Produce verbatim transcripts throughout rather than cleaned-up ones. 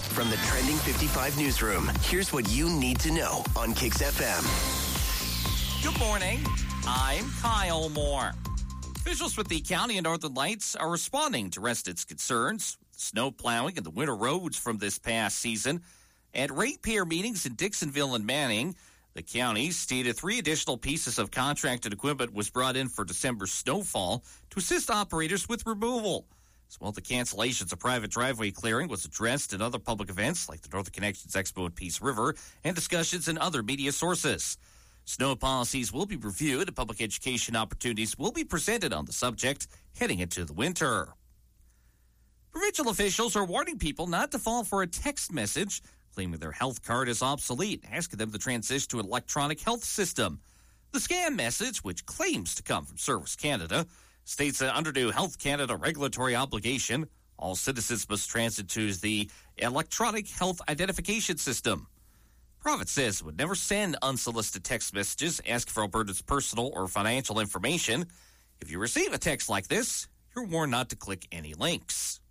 From the Trending fifty-five newsroom, here's what you need to know on Kix F M. Good morning. I'm Kyle Moore. Officials with the County of Northern Lights are responding to residents' concerns with snow plowing and the winter roads from this past season. At ratepayer meetings in Dixonville and Manning, the county stated three additional pieces of contracted equipment was brought in for December snowfall to assist operators with removal. As well, the cancellations of private driveway clearing was addressed in other public events like the Northern Connections Expo at Peace River and discussions in other media sources. Snow policies will be reviewed and public education opportunities will be presented on the subject heading into the winter. Provincial officials are warning people not to fall for a text message claiming their health card is obsolete, asking them to transition to an electronic health system. The scam message, which claims to come from Service Canada, states that under new Health Canada regulatory obligation, all citizens must transit to the electronic health identification system. Province says it would never send unsolicited text messages asking for Alberta's personal or financial information. If you receive a text like this, you're warned not to click any links.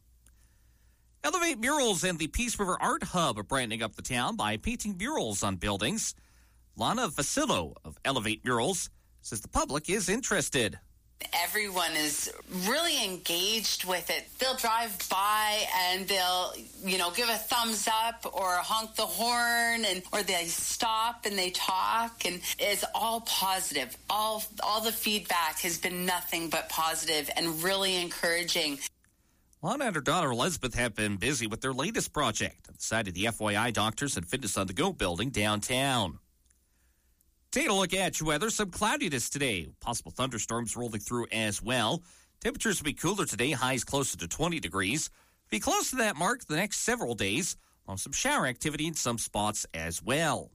Elevate Murals and the Peace River Art Hub are brightening up the town by painting murals on buildings. Lana Vasillo of Elevate Murals says the public is interested. Everyone is really engaged with it. They'll drive by and they'll, you know, give a thumbs up or honk the horn, and or they stop and they talk, and it's all positive. All all the feedback has been nothing but positive and really encouraging. Lana and her daughter Elizabeth have been busy with their latest project on the side of the F Y I Doctors and Fitness on the Go building downtown. Take a look at your weather. Some cloudiness today. Possible thunderstorms rolling through as well. Temperatures will be cooler today. Highs closer to twenty degrees. Be close to that mark the next several days. On some shower activity in some spots as well.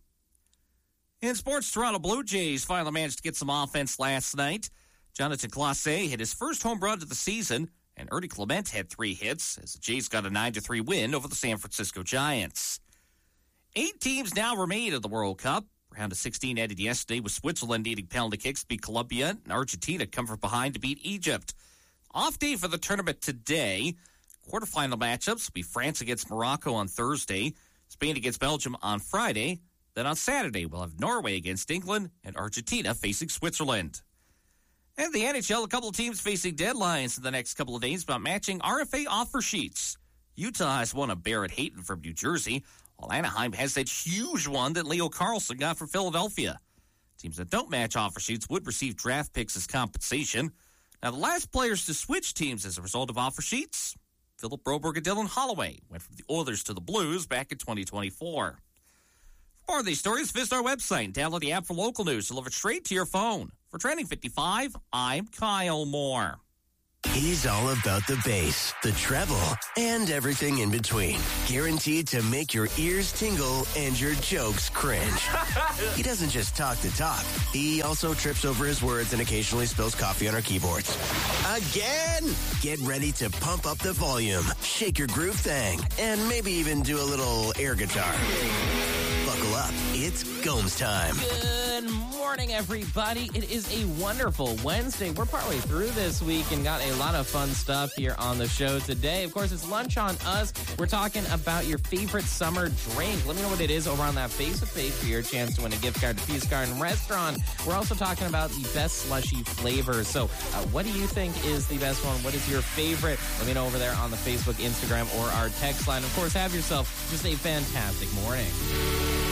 In sports, Toronto Blue Jays finally managed to get some offense last night. Jonathan Clase hit his first home run of the season, and Ernie Clement had three hits as the Jays got a nine to three win over the San Francisco Giants. Eight teams now remain in the World Cup. Round of sixteen ended yesterday with Switzerland needing penalty kicks to beat Colombia, and Argentina come from behind to beat Egypt. Off day for the tournament today. Quarterfinal matchups will be France against Morocco on Thursday, Spain against Belgium on Friday. Then on Saturday, we'll have Norway against England and Argentina facing Switzerland. And the N H L, a couple of teams facing deadlines in the next couple of days about matching R F A offer sheets. Utah has one of Barrett Hayton from New Jersey, while Anaheim has that huge one that Leo Carlson got from Philadelphia. Teams that don't match offer sheets would receive draft picks as compensation. Now, the last players to switch teams as a result of offer sheets, Philip Broberg and Dylan Holloway, went from the Oilers to the Blues back in twenty twenty-four. For more of these stories, visit our website and download the app for local news delivered straight to your phone. For Trending fifty-five, I'm Kyle Moore. He's all about the bass, the treble, and everything in between. Guaranteed to make your ears tingle and your jokes cringe. He doesn't just talk the talk. He also trips over his words and occasionally spills coffee on our keyboards. Again! Get ready to pump up the volume, shake your groove thing, and maybe even do a little air guitar. Buckle up. It's Gomes time. Good morning, everybody. It is a wonderful Wednesday. We're partway through this week and got a lot of fun stuff here on the show today. Of course, it's Lunch on Us. We're talking about your favorite summer drink. Let me know what it is over on that Facebook page for your chance to win a gift card to Peace Garden Restaurant. We're also talking about the best slushy flavors. So uh, what do you think is the best one? What is your favorite? Let me know over there on the Facebook, Instagram, or our text line. Of course, have yourself just a fantastic morning.